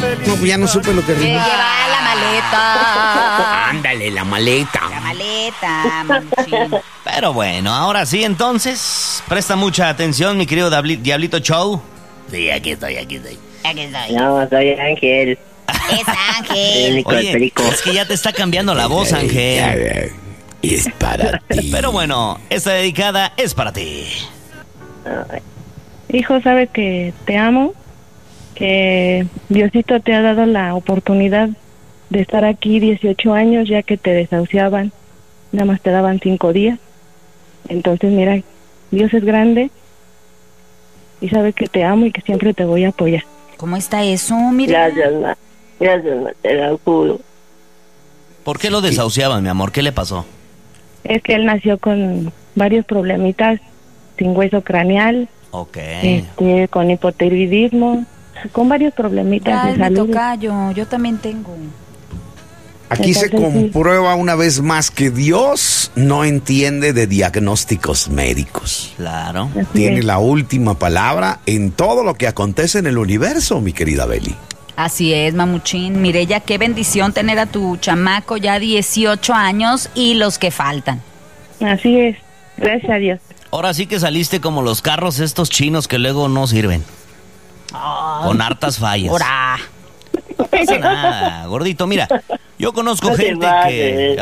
No, ya no supe lo que Que dijo. lleva la maleta. Ándale, la maleta. La maleta, Mamuchín. Pero bueno, ahora sí, entonces, presta mucha atención, mi querido Diablito Show. Sí, aquí estoy. Aquí estoy. No, soy Ángel. Es Ángel. Nico el Oye, Perico. es que ya te está cambiando la voz, Ángel. Es para ti. Pero bueno, esta dedicada es para ti. Hijo, sabes que te amo, que Diosito te ha dado la oportunidad de estar aquí 18 años, ya que te desahuciaban, nada más te daban 5 días. Entonces, mira, Dios es grande y sabes que te amo y que siempre te voy a apoyar. ¿Cómo está eso? Mira. Gracias, ma, te lo juro. ¿Por qué lo desahuciaban, mi amor? ¿Qué le pasó? Es que él nació con varios problemitas, sin hueso craneal, Ok. con hipotiroidismo, con varios problemitas Ya, de me salud. toca yo también tengo. Aquí se Entonces, sí. comprueba una vez más que Dios no entiende de diagnósticos médicos. Claro. Así Tiene es. la última palabra en todo lo que acontece en el universo, mi querida Beli. Así es, Mamuchín. Mireya, qué bendición tener a tu chamaco ya 18 años y los que faltan. Así es, gracias a Dios. Ahora sí que saliste como los carros estos chinos que luego no sirven. Con hartas fallas. Ahora. No pasa nada, gordito. Mira, yo conozco No te gente que...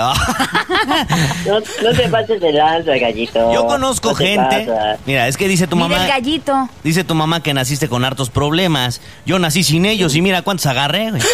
No te pases de lanza, gallito. Yo conozco No te gente... pasas. Mira, es que dice tu Mira mamá... el gallito. Dice tu mamá que naciste con hartos problemas. Yo nací sin ellos y mira cuántos agarré, güey.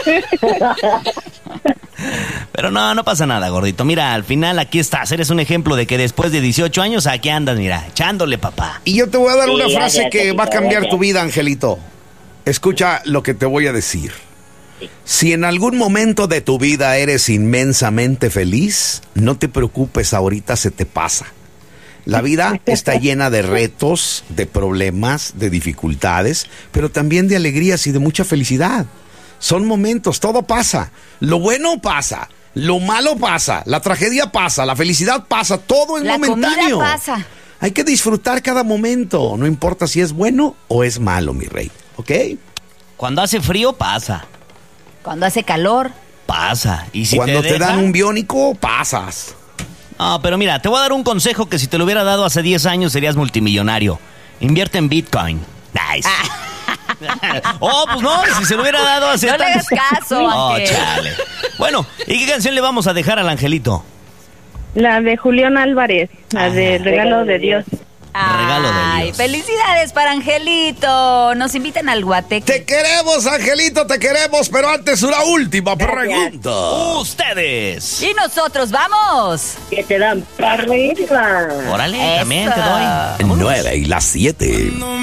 Pero no pasa nada, gordito. Mira, al final aquí estás. Eres un ejemplo de que después de 18 años aquí andas, mira, echándole, papá. Y yo te voy a dar Sí, una frase gracias, que va a Tito, cambiar gracias. tu vida, Angelito. Escucha lo que te voy a decir. Si en algún momento de tu vida eres inmensamente feliz, no te preocupes, ahorita se te pasa. La vida está llena de retos, de problemas, de dificultades, pero también de alegrías y de mucha felicidad. Son momentos, todo pasa. Lo bueno pasa, lo malo pasa, la tragedia pasa, la felicidad pasa, todo es La momentáneo. comida pasa. Hay que disfrutar cada momento, no importa si es bueno o es malo, mi rey, ¿ok? Cuando hace frío, pasa. Cuando hace calor. Pasa. Y si Cuando te deja- dan un biónico, pasas. Ah, pero mira, te voy a dar un consejo que si te lo hubiera dado hace 10 años serías multimillonario. Invierte en Bitcoin. Nice. Oh, pues no, si se lo hubiera dado hace No le tantos- hagas caso, Oh, Ángel. chale. Bueno, ¿y qué canción le vamos a dejar al Angelito? La de Julián Álvarez, la de Regalo de Dios. Regalo de Ay, Dios. felicidades para Angelito. Nos invitan al Guateque. Te queremos, Angelito, te queremos, pero antes una última pregunta. Ustedes. Y nosotros vamos. Que te dan para arriba. Órale, Eso. también te doy. 9 y las 7. No